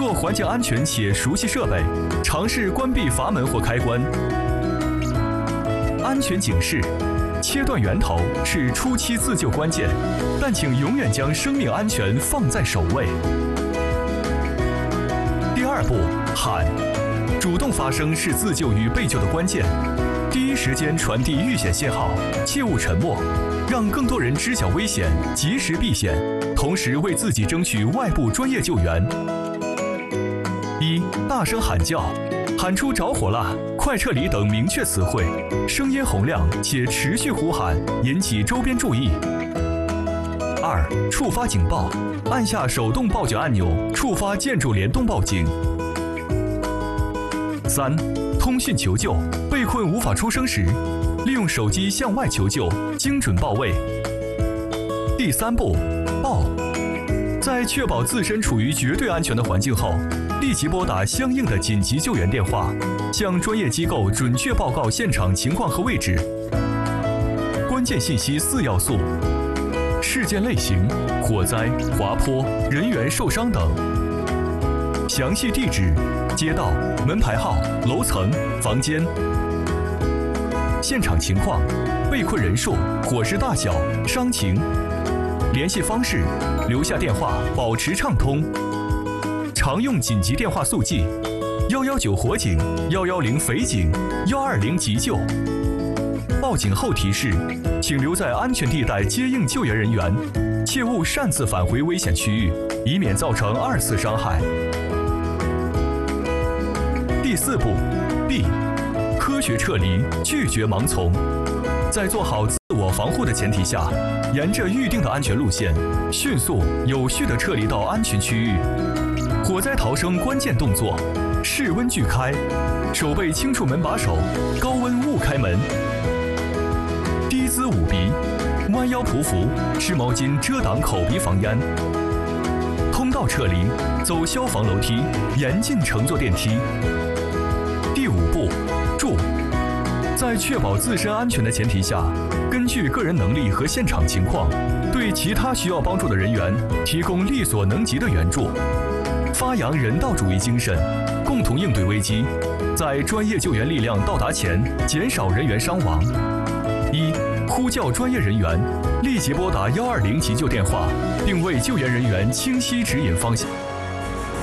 若环境安全且熟悉设备，尝试关闭阀门或开关。安全警示：切断源头是初期自救关键，但请永远将生命安全放在首位。第二步，喊，主动发声是自救与被救的关键。第一时间传递遇险信号，切勿沉默，让更多人知晓危险，及时避险，同时为自己争取外部专业救援。一、大声喊叫，喊出着火了，快撤离等明确词汇，声音洪亮且持续呼喊，引起周边注意。二、触发警报，按下手动报警按钮，触发建筑联动报警。三、通讯求救，被困无法出声时，利用手机向外求救，精准报位。第三步，报。在确保自身处于绝对安全的环境后，立即拨打相应的紧急救援电话，向专业机构准确报告现场情况和位置。关键信息4要素：事件类型、火灾、滑坡、人员受伤等；详细地址、街道、门牌号、楼层、房间；现场情况、被困人数、火势大小、伤情；联系方式，留下电话，保持畅通。常用紧急电话速记：119火警、110匪警、120急救。报警后提示，请留在安全地带接应救援人员，切勿擅自返回危险区域，以免造成2次伤害。第四步， B， 科学撤离，拒绝盲从。在做好自我防护的前提下，沿着预定的安全路线，迅速有序地撤离到安全区域。火灾逃生关键动作：室温拒开，手背轻触门把手，高温勿开门。低姿捂鼻，弯腰匍匐，湿毛巾遮挡口鼻防烟。通道撤离，走消防楼梯，严禁乘坐电梯。第五步，助。在确保自身安全的前提下，根据个人能力和现场情况，对其他需要帮助的人员提供力所能及的援助。发扬人道主义精神，共同应对危机，在专业救援力量到达前减少人员伤亡。一、呼叫专业人员，立即拨打120急救电话，并为救援人员清晰指引方向。